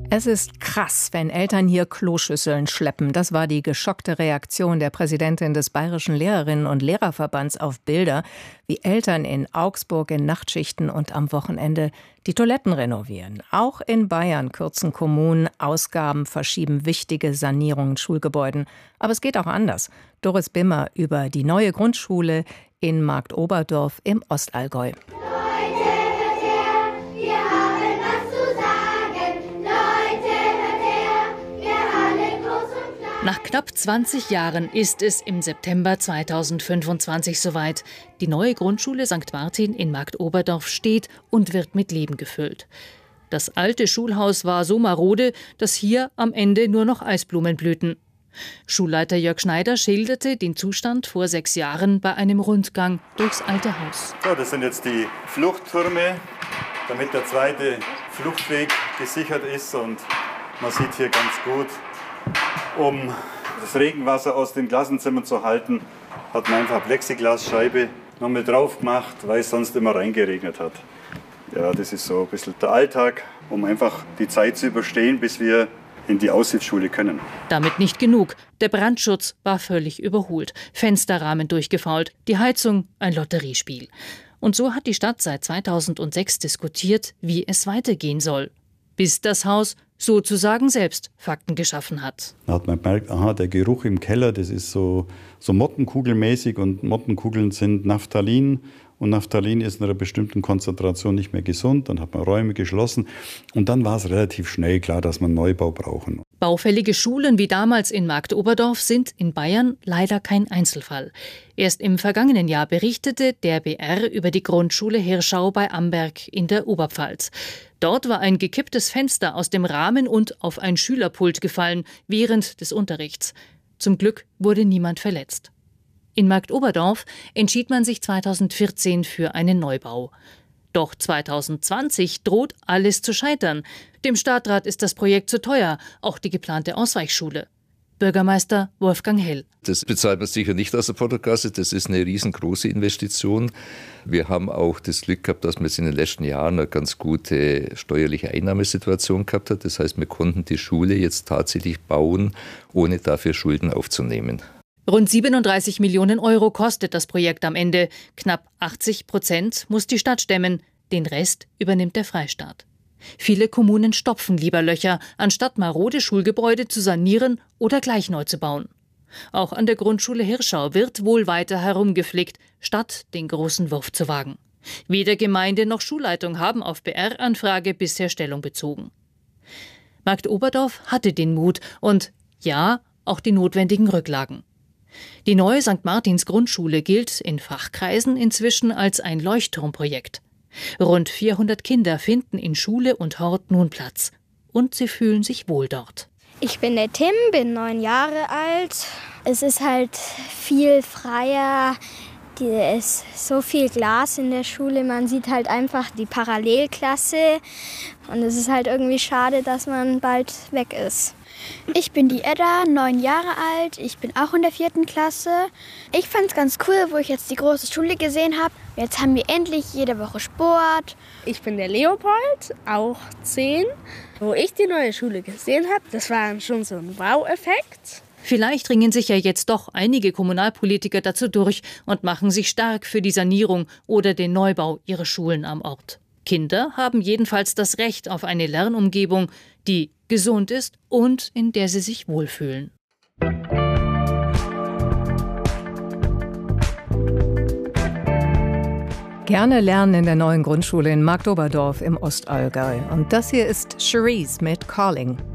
Es ist krass, wenn Eltern hier Kloschüsseln schleppen. Das war die geschockte Reaktion der Präsidentin des Bayerischen Lehrerinnen- und Lehrerverbands auf Bilder, wie Eltern in Augsburg in Nachtschichten und am Wochenende die Toiletten renovieren. Auch in Bayern kürzen Kommunen Ausgaben, verschieben wichtige Sanierungen in Schulgebäuden. Aber es geht auch anders. Doris Bimmer über die neue Grundschule in Marktoberdorf im Ostallgäu. Nach knapp 20 Jahren ist es im September 2025 soweit. Die neue Grundschule St. Martin in Marktoberdorf steht und wird mit Leben gefüllt. Das alte Schulhaus war so marode, dass hier am Ende nur noch Eisblumen blühten. Schulleiter Jörg Schneider schilderte den Zustand vor 6 Jahren bei einem Rundgang durchs alte Haus. So, das sind jetzt die Fluchttürme, damit der zweite Fluchtweg gesichert ist. Und man sieht hier ganz gut, um das Regenwasser aus den Klassenzimmern zu halten, hat man einfach eine Plexiglasscheibe noch mit drauf gemacht, weil es sonst immer reingeregnet hat. Ja, das ist so ein bisschen der Alltag, um einfach die Zeit zu überstehen, bis wir in die Aushilfsschule können. Damit nicht genug. Der Brandschutz war völlig überholt, Fensterrahmen durchgefault, die Heizung ein Lotteriespiel. Und so hat die Stadt seit 2006 diskutiert, wie es weitergehen soll, bis das Haus sozusagen selbst Fakten geschaffen hat. Da hat man gemerkt, der Geruch im Keller, das ist so mottenkugelmäßig, und Mottenkugeln sind Naphthalin. Und Naphthalin ist in einer bestimmten Konzentration nicht mehr gesund. Dann hat man Räume geschlossen. Und dann war es relativ schnell klar, dass man Neubau brauchen. Baufällige Schulen wie damals in Marktoberdorf sind in Bayern leider kein Einzelfall. Erst im vergangenen Jahr berichtete der BR über die Grundschule Hirschau bei Amberg in der Oberpfalz. Dort war ein gekipptes Fenster aus dem Rahmen und auf ein Schülerpult gefallen während des Unterrichts. Zum Glück wurde niemand verletzt. In Marktoberdorf entschied man sich 2014 für einen Neubau. Doch 2020 droht alles zu scheitern. Dem Stadtrat ist das Projekt zu teuer, auch die geplante Ausweichschule. Bürgermeister Wolfgang Hell. Das bezahlt man sicher nicht aus der Portokasse, das ist eine riesengroße Investition. Wir haben auch das Glück gehabt, dass man jetzt in den letzten Jahren eine ganz gute steuerliche Einnahmesituation gehabt hat. Das heißt, wir konnten die Schule jetzt tatsächlich bauen, ohne dafür Schulden aufzunehmen. Rund 37 Millionen Euro kostet das Projekt am Ende. Knapp 80% muss die Stadt stemmen, den Rest übernimmt der Freistaat. Viele Kommunen stopfen lieber Löcher, anstatt marode Schulgebäude zu sanieren oder gleich neu zu bauen. Auch an der Grundschule Hirschau wird wohl weiter herumgeflickt, statt den großen Wurf zu wagen. Weder Gemeinde noch Schulleitung haben auf BR-Anfrage bisher Stellung bezogen. Marktoberdorf hatte den Mut und, ja, auch die notwendigen Rücklagen. Die neue St. Martins Grundschule gilt in Fachkreisen inzwischen als ein Leuchtturmprojekt. Rund 400 Kinder finden in Schule und Hort nun Platz. Und sie fühlen sich wohl dort. Ich bin der Tim, bin 9 Jahre alt. Es ist halt viel freier. Es ist so viel Glas in der Schule. Man sieht halt einfach die Parallelklasse. Und es ist halt irgendwie schade, dass man bald weg ist. Ich bin die Edda, 9 Jahre alt. Ich bin auch in der 4. Klasse. Ich fand es ganz cool, wo ich jetzt die große Schule gesehen habe. Jetzt haben wir endlich jede Woche Sport. Ich bin der Leopold, auch 10. Wo ich die neue Schule gesehen habe, das war schon so ein Wow-Effekt. Vielleicht ringen sich ja jetzt doch einige Kommunalpolitiker dazu durch und machen sich stark für die Sanierung oder den Neubau ihrer Schulen am Ort. Kinder haben jedenfalls das Recht auf eine Lernumgebung, die gesund ist und in der sie sich wohlfühlen. Gerne lernen in der neuen Grundschule in Marktoberdorf im Ostallgäu. Und das hier ist Cherise mit Calling.